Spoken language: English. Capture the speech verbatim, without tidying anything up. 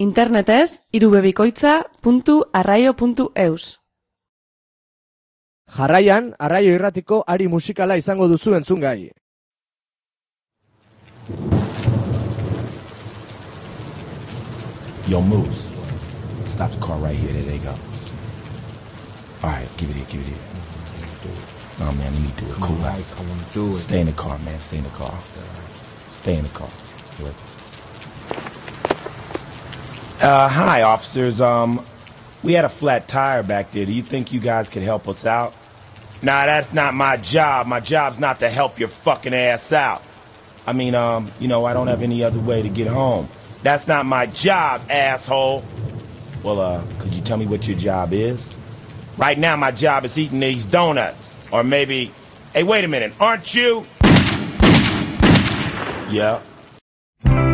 Internetez irubebikoitza puntu arraio puntu eus. Jarraian, Arraio Irratiko ari musikala izango duzu entzungai. Yo, Moose. Stop the car right here. There they go. All right, give it here, give it here. No, man, let me do it. Cool out. I want to do it. Stay in the car, man. Stay in the car. Stay in the car. Uh, hi, officers. Um, we had a flat tire back there. Do you think you guys could help us out? Nah, that's not my job. My job's not to help your fucking ass out. I mean, um, you know, I don't have any other way to get home. That's not my job, asshole. Well, uh, could you tell me what your job is? Right now, my job is eating these donuts. Or maybe, hey, wait a minute, aren't you? Yeah.